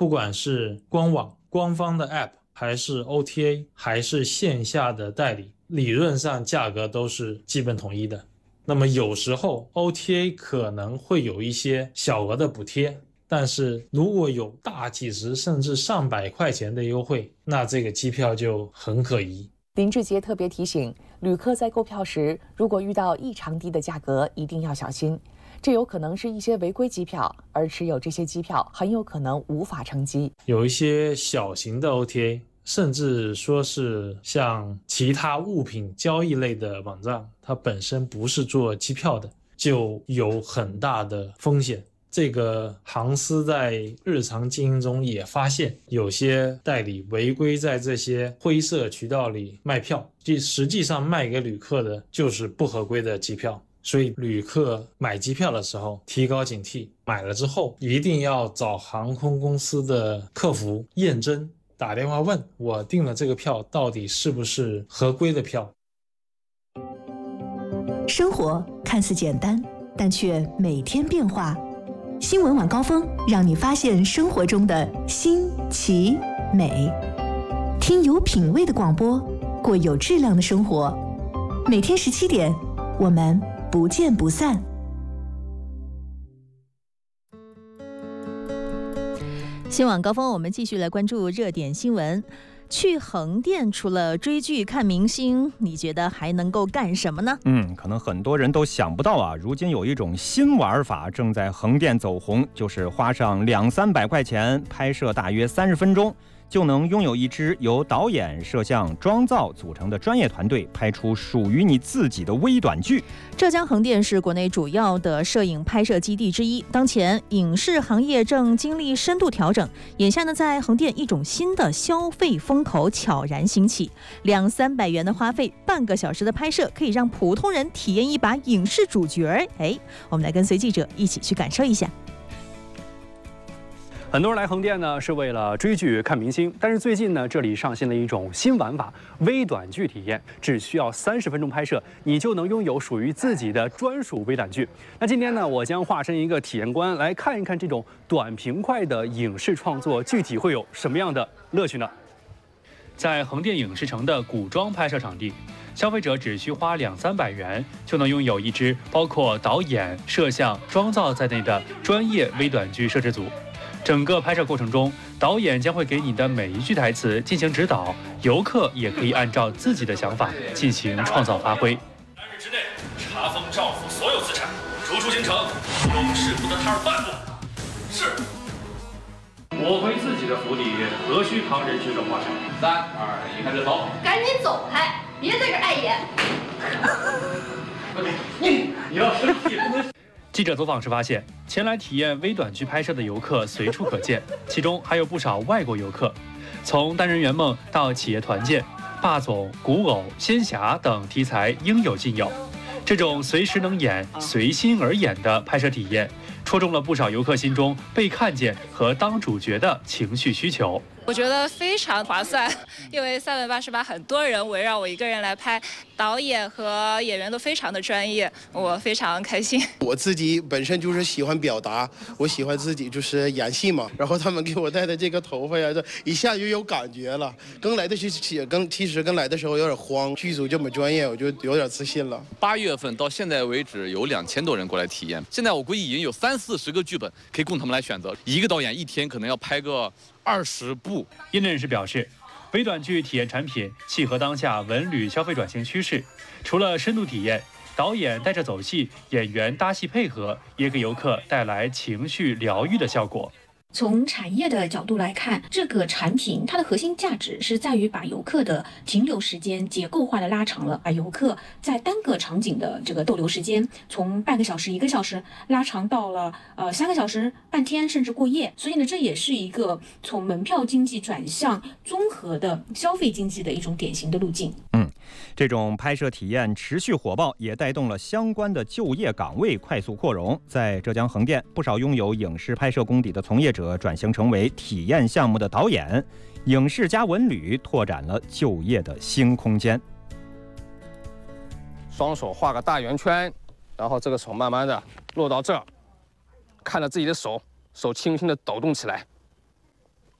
不管是官网、官方的 App， 还是 OTA， 还是线下的代理，理论上价格都是基本统一的。那么有时候 OTA 可能会有一些小额的补贴，但是如果有大几十甚至上百块钱的优惠，那这个机票就很可疑。 林志杰特别提醒，旅客在购票时，如果遇到异常低的价格，一定要小心。这有可能是一些违规机票，而持有这些机票很有可能无法乘机。 有一些小型的 OTA， 甚至说是像其他物品交易类的网站，它本身不是做机票的，就有很大的风险。这个航司在日常经营中也发现，有些代理违规在这些灰色渠道里卖票，实际上卖给旅客的就是不合规的机票。所以旅客买机票的时候提高警惕，买了之后一定要找航空公司的客服验真，打电话问我订了这个票到底是不是合规的票。 生活看似简单，但却每天变化。新闻晚高峰让你发现生活中的新奇美，听有品味的广播，过有质量的生活。每天17点，我们不见不散。 新晚高峰，我们继续来关注热点新闻。去横店除了追剧看明星，你觉得还能够干什么呢？ 可能很多人都想不到啊，如今有一种新玩法正在横店走红，就是花上200-300块钱拍摄大约30分钟，就能拥有一支由导演、摄像、妆造组成的专业团队，拍出属于你自己的微短剧。 浙江横店是国内主要的摄影拍摄基地之一，当前影视行业正经历深度调整，眼下呢，在横店一种新的消费风口悄然兴起，200-300元的花费，半个小时的拍摄，可以让普通人体验一把影视主角。我们来跟随记者一起去感受一下。 很多人来横店呢是为了追剧看明星，但是最近呢，这里上线了一种新玩法——微短剧体验，只需要30分钟拍摄，你就能拥有属于自己的专属微短剧。那今天呢，我将化身一个体验官，来看一看这种短平快的影视创作具体会有什么样的乐趣呢？在横店影视城的古装拍摄场地，消费者只需花200-300元，就能拥有一支包括导演、摄像、妆造在内的专业微短剧摄制组。整个拍摄过程中，导演将会给你的每一句台词进行指导，游客也可以按照自己的想法进行创造发挥。3日之内查封赵府所有资产，逐出京城，永世不得他人半步。是。我回自己的府邸，何须旁人指手画脚？3、2、1，开始走！ 赶紧走开，别在这碍眼。 你要生气不能。记者走访时发现，前来体验微短剧拍摄的游客随处可见，其中还有不少外国游客。从单人圆梦到企业团建、霸总、古偶、仙侠等题材应有尽有。这种随时能演、随心而演的拍摄体验，戳中了不少游客心中被看见和当主角的情绪需求。 我觉得非常划算，因为388很多人围绕我一个人来拍，导演和演员都非常的专业，我非常开心。 我自己本身就是喜欢表达，我喜欢自己就是演戏嘛，然后他们给我戴的这个头发呀，这一下就有感觉了。其实跟来的时候有点慌，剧组这么专业，我就有点自信了。 8月份到现在为止有2000多人过来体验，现在我估计已经有30-40个剧本可以供他们来选择，一个导演一天可能要拍个20部。 业内人士表示，微短剧体验产品契合当下文旅消费转型趋势，除了深度体验，导演带着走戏，演员搭戏配合，也给游客带来情绪疗愈的效果。 从产业的角度来看，这个产品它的核心价值是在于把游客的停留时间结构化的拉长了，把游客在单个场景的这个逗留时间从半个小时、1个小时拉长到了3个小时、半天甚至过夜。所以呢，这也是一个从门票经济转向综合的消费经济的一种典型的路径。 这种拍摄体验持续火爆，也带动了相关的就业岗位快速扩容。在浙江横店，不少拥有影视拍摄功底的从业者转型成为体验项目的导演，影视加文旅拓展了就业的新空间。 双手画个大圆圈，然后这个手慢慢的落到这儿，看着自己的手轻轻的抖动起来，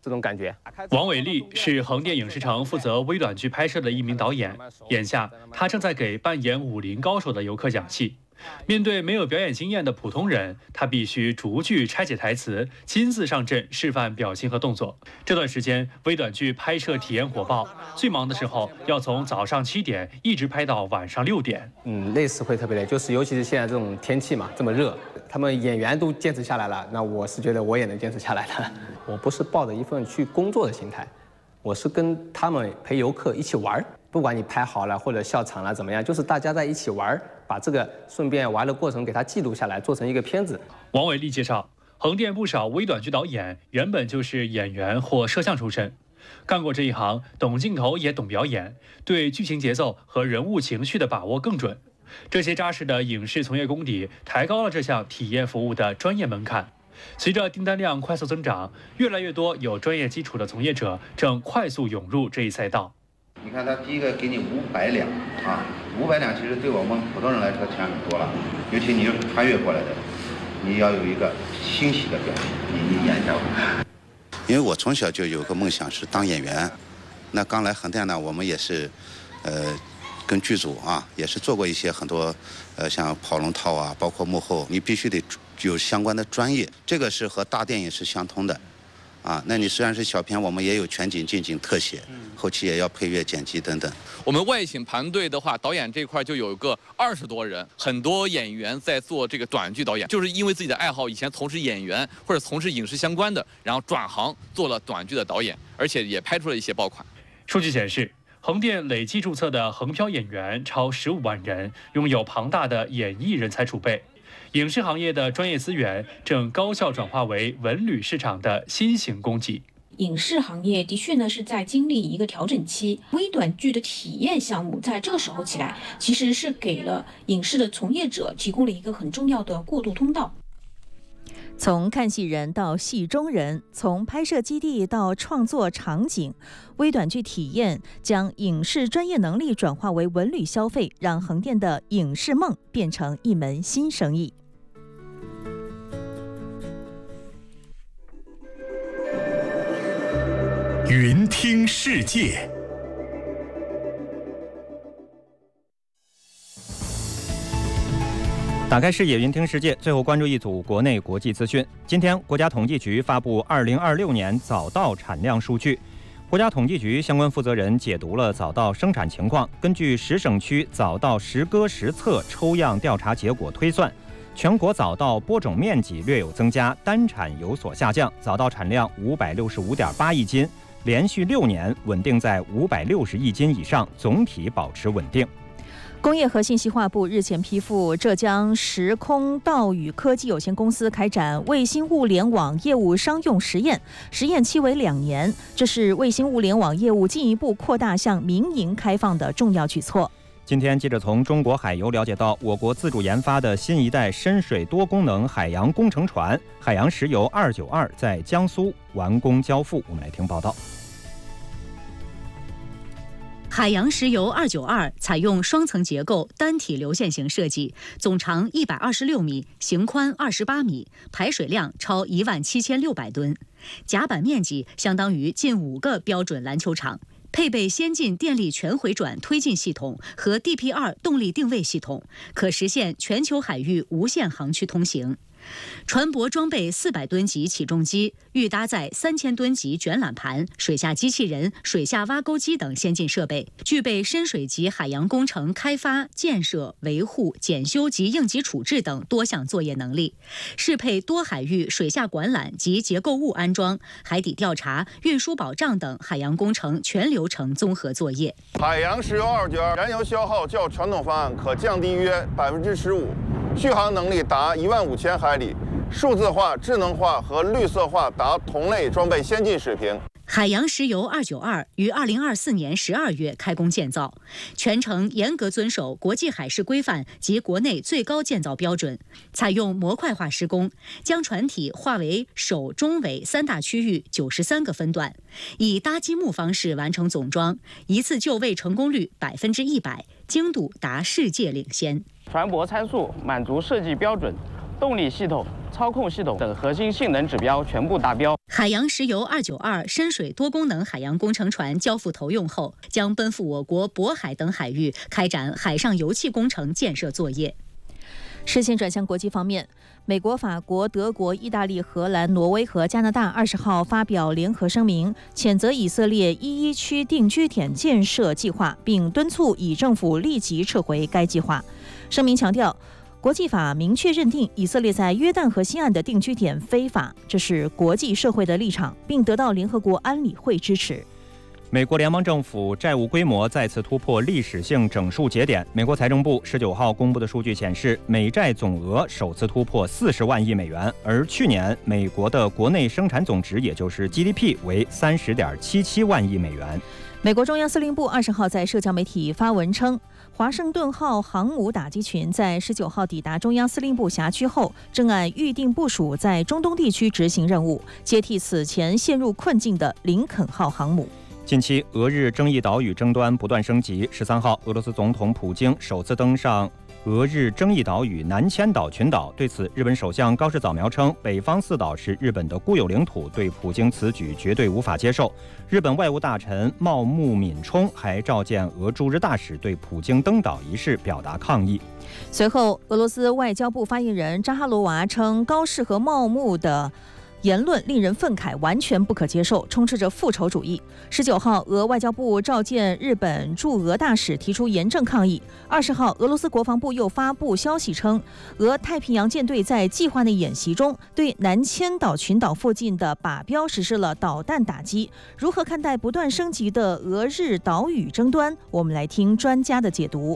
这种感觉。 王伟立是横店影视城负责微短剧拍摄的一名导演，眼下他正在给扮演武林高手的游客讲戏。面对没有表演经验的普通人，他必须逐句拆解台词，亲自上阵示范表情和动作。这段时间，微短剧拍摄体验火爆，最忙的时候要从早上7点一直拍到晚上6点。 累是会特别累，就是尤其是现在这种天气嘛，这么热，他们演员都坚持下来了，那我是觉得我也能坚持下来的。我不是抱着一份去工作的心态，我是跟他们陪游客一起玩。不管你拍好了或者笑场了怎么样，就是大家在一起玩，把这个顺便玩的过程给它记录下来，做成一个片子。 王伟立介绍，横店不少微短剧导演原本就是演员或摄像出身，干过这一行，懂镜头也懂表演，对剧情节奏和人物情绪的把握更准。这些扎实的影视从业功底，抬高了这项体验服务的专业门槛。随着订单量快速增长，越来越多有专业基础的从业者正快速涌入这一赛道。 你看，他第一个给你500两啊，500两其实对我们普通人来说钱很多了，尤其你又是穿越过来的，你要有一个欣喜的表情，你演一下吧。 因为我从小就有个梦想是当演员，那刚来横店呢，我们也是，跟剧组啊也是做过一些很多，像跑龙套啊，包括幕后，你必须得有相关的专业，这个是和大电影是相通的。啊，那你虽然是小片，我们也有全景、近景、特写，后期也要配乐、剪辑等等。 我们外景团队的话，导演这块就有个20多人，很多演员在做这个短剧导演，就是因为自己的爱好，以前从事演员或者从事影视相关的，然后转行做了短剧的导演，而且也拍出了一些爆款。 数据显示，横店累计注册的横漂演员超15万人，拥有庞大的演艺人才储备。影视行业的专业资源正高效转化为文旅市场的新型供给。 影视行业的确呢是在经历一个调整期，微短剧的体验项目在这个时候起来，其实是给了影视的从业者提供了一个很重要的过渡通道。 从看戏人到戏中人，从拍摄基地到创作场景，微短剧体验将影视专业能力转化为文旅消费，让横店的影视梦变成一门新生意。 云听世界。 打开视野，云听世界。最后关注一组国内国际资讯。今天，国家统计局发布2026年早稻产量数据。国家统计局相关负责人解读了早稻生产情况，根据10省区早稻实割实测抽样调查结果推算，全国早稻播种面积略有增加，单产有所下降，早稻产量565.8亿斤，连续6年稳定在560亿斤以上，总体保持稳定。 工业和信息化部日前批复浙江时空道宇科技有限公司开展卫星物联网业务商用实验，实验期为2年。这是卫星物联网业务进一步扩大向民营开放的重要举措。 今天，记者从中国海油了解到，我国自主研发的新一代深水多功能海洋工程船“海洋石油292”在江苏完工交付。我们来听报道。 海洋石油292采用双层结构单体流线型设计，总长126米，型宽28米，排水量超17600吨，甲板面积相当于近5个标准篮球场，配备先进电力全回转推进系统和 DP2 动力定位系统，可实现全球海域无限航区通行。船舶装备400吨级起重机，预搭载3000吨级卷缆盘、水下机器人、水下挖沟机等先进设备，具备深水级海洋工程开发、建设、维护、检修及应急处置等多项作业能力，适配多海域水下管缆及结构物安装、海底调查、运输保障等海洋工程全流程综合作业。 海洋石油292燃油消耗较传统方案可降低约15%，续航能力达15000海里，数字化、智能化和绿色化达同类装备先进水平。 海洋石油292于2024年12月开工建造，全程严格遵守国际海事规范及国内最高建造标准，采用模块化施工，将船体划为首、中、尾3大区域93个分段，以搭积木方式完成总装，一次就位成功率100%，精度达世界领先。 船舶参数满足设计标准， 动力系统、操控系统等核心性能指标全部达标。 海洋石油292深水多功能海洋工程船交付投用后，将奔赴我国渤海等海域开展海上油气工程建设作业。 视线转向国际方面，美国、法国、德国、意大利、荷兰、挪威和加拿大20号发表联合声明，谴责以色列11区定居点建设计划，并敦促以政府立即撤回该计划。声明强调，国际法明确认定以色列在约旦河西岸的定居点非法，这是国际社会的立场，并得到联合国安理会支持。 美国联邦政府债务规模再次突破历史性整数节点。美国财政部19号公布的数据显示，美债总额首次突破40万亿美元，而去年美国的国内生产总值，也就是 GDP 为30.77万亿美元。 美国中央司令部20号在社交媒体发文称，华盛顿号航母打击群在19号抵达中央司令部辖区后，正按预定部署在中东地区执行任务，接替此前陷入困境的林肯号航母。 近期俄日争议岛屿争端不断升级。13号，俄罗斯总统普京首次登上俄日争议岛屿南千岛群岛。对此，日本首相高市早苗称，北方四岛是日本的固有领土，对普京此举绝对无法接受。日本外务大臣茂木敏充还召见俄驻日大使，对普京登岛一事表达抗议。 随后，俄罗斯外交部发言人扎哈罗娃称，高市和茂木的言论令人愤慨，完全不可接受，充斥着复仇主义。19号，俄外交部召见日本驻俄大使，提出严正抗议。20号，俄罗斯国防部又发布消息称，俄太平洋舰队在计划内演习中对南千岛群岛附近的靶标实施了导弹打击。如何看待不断升级的俄日岛屿争端？我们来听专家的解读。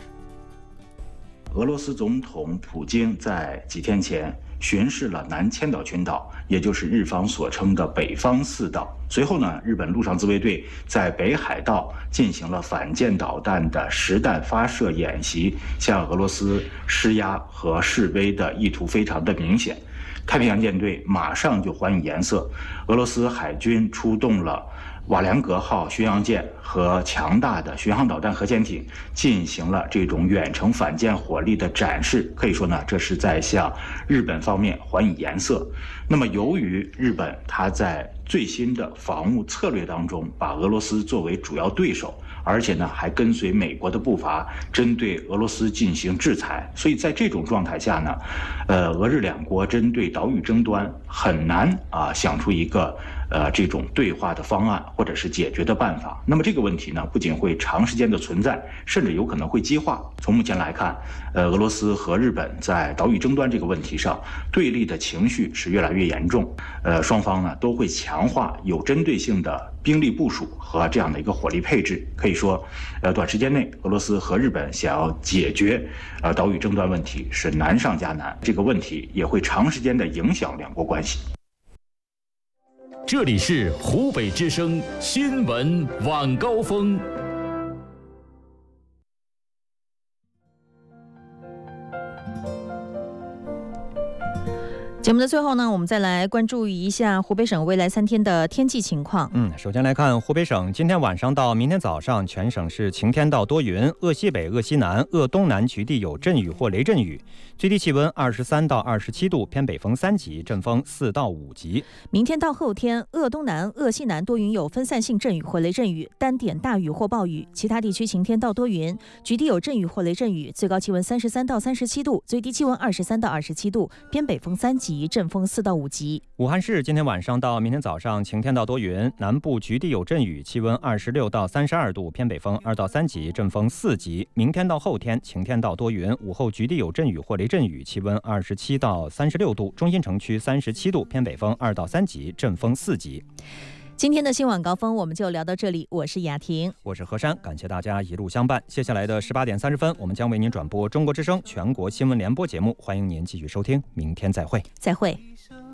俄罗斯总统普京在几天前巡视了南千岛群岛，也就是日方所称的北方四岛。随后呢，日本陆上自卫队在北海道进行了反舰导弹的实弹发射演习，向俄罗斯施压和示威的意图非常的明显。太平洋舰队马上就还以颜色，俄罗斯海军出动了瓦良格号巡洋舰和强大的巡航导弹核潜艇，进行了这种远程反舰火力的展示。可以说呢，这是在向日本方面还以颜色。那么，由于日本它在最新的防务策略当中，把俄罗斯作为主要对手，而且呢还跟随美国的步伐，针对俄罗斯进行制裁。所以在这种状态下呢，俄日两国针对岛屿争端很难想出一个这种对话的方案或者是解决的办法。那么这个问题呢，不仅会长时间的存在，甚至有可能会激化。从目前来看，俄罗斯和日本在岛屿争端这个问题上对立的情绪是越来越严重。双方呢都会强化有针对性的兵力部署和这样的一个火力配置。可以说，短时间内俄罗斯和日本想要解决岛屿争端问题是难上加难。这个问题也会长时间的影响两国关系。 这里是湖北之声新闻晚高峰。 节目的最后呢，我们再来关注一下湖北省未来3天的天气情况。 首先来看湖北省，今天晚上到明天早上，全省是晴天到多云，鄂西北、鄂西南、鄂东南局地有阵雨或雷阵雨，最低气温23到27度，偏北风3级，阵风4到5级。 明天到后天，鄂东南、鄂西南多云有分散性阵雨或雷阵雨，单点大雨或暴雨，其他地区晴天到多云，局地有阵雨或雷阵雨，最高气温33到37度，最低气温23到27度，偏北风3级，阵风4到5级。 武汉市今天晚上到明天早上晴天到多云，南部局地有阵雨，气温26到32度，偏北风2到3级，阵风4级。明天到后天晴天到多云，午后局地有阵雨或雷阵雨，气温27到36度，中心城区37度，偏北风2到3级，阵风4级。 今天的新晚高峰我们就聊到这里，我是雅婷， 我是何山，感谢大家一路相伴。接下来的18点30分，我们将为您转播中国之声全国新闻联播节目，欢迎您继续收听，明天再会。 再会。